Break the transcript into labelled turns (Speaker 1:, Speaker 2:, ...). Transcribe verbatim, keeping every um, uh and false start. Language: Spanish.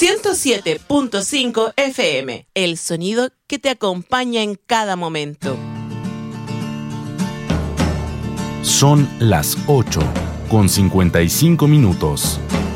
Speaker 1: ciento siete punto cinco F M, el sonido que te acompaña en cada momento.
Speaker 2: Son las ocho con cincuenta y cinco minutos.